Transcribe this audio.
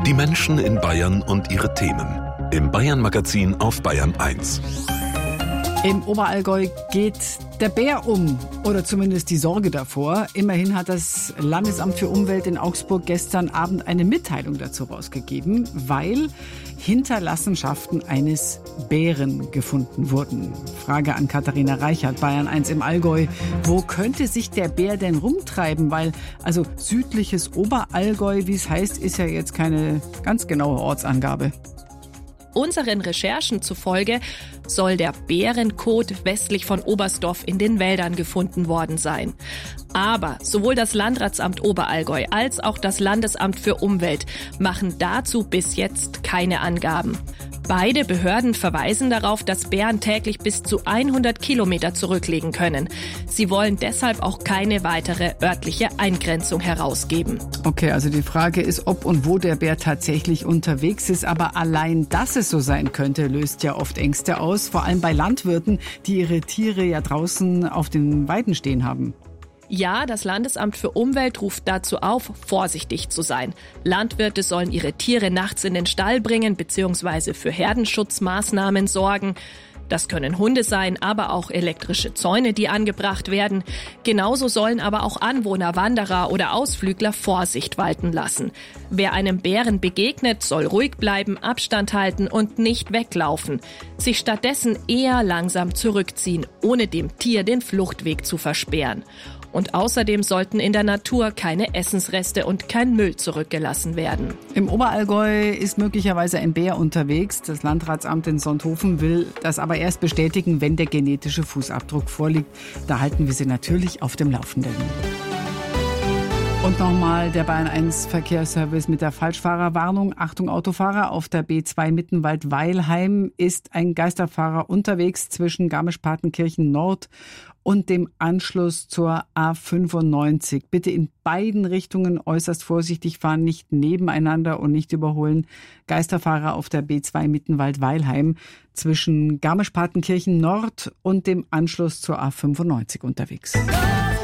Die Menschen in Bayern und ihre Themen. Im Bayern-Magazin auf Bayern 1. Im Oberallgäu geht der Bär um, oder zumindest die Sorge davor. Immerhin hat das Landesamt für Umwelt in Augsburg gestern Abend eine Mitteilung dazu rausgegeben, weil Hinterlassenschaften eines Bären gefunden wurden. Frage an Katharina Reichert, Bayern 1 im Allgäu. Wo könnte sich der Bär denn rumtreiben? Weil, also südliches Oberallgäu, wie es heißt, ist ja jetzt keine ganz genaue Ortsangabe. Unseren Recherchen zufolge soll der Bärenkot westlich von Oberstdorf in den Wäldern gefunden worden sein. Aber sowohl das Landratsamt Oberallgäu als auch das Landesamt für Umwelt machen dazu bis jetzt keine Angaben. Beide Behörden verweisen darauf, dass Bären täglich bis zu 100 Kilometer zurücklegen können. Sie wollen deshalb auch keine weitere örtliche Eingrenzung herausgeben. Okay, also die Frage ist, ob und wo der Bär tatsächlich unterwegs ist. Aber allein, dass es so sein könnte, löst ja oft Ängste aus. Vor allem bei Landwirten, die ihre Tiere ja draußen auf den Weiden stehen haben. Ja, das Landesamt für Umwelt ruft dazu auf, vorsichtig zu sein. Landwirte sollen ihre Tiere nachts in den Stall bringen bzw. für Herdenschutzmaßnahmen sorgen. Das können Hunde sein, aber auch elektrische Zäune, die angebracht werden. Genauso sollen aber auch Anwohner, Wanderer oder Ausflügler Vorsicht walten lassen. Wer einem Bären begegnet, soll ruhig bleiben, Abstand halten und nicht weglaufen. Sich stattdessen eher langsam zurückziehen, ohne dem Tier den Fluchtweg zu versperren. Und außerdem sollten in der Natur keine Essensreste und kein Müll zurückgelassen werden. Im Oberallgäu ist möglicherweise ein Bär unterwegs. Das Landratsamt in Sonthofen will das aber erst bestätigen, wenn der genetische Fußabdruck vorliegt. Da halten wir Sie natürlich auf dem Laufenden. Und nochmal der Bayern 1 Verkehrsservice mit der Falschfahrerwarnung. Achtung Autofahrer, auf der B2 Mittenwald-Weilheim ist ein Geisterfahrer unterwegs zwischen Garmisch-Partenkirchen Nord und dem Anschluss zur A95. Bitte in beiden Richtungen äußerst vorsichtig fahren, nicht nebeneinander und nicht überholen. Geisterfahrer auf der B2 Mittenwald-Weilheim zwischen Garmisch-Partenkirchen Nord und dem Anschluss zur A95 unterwegs.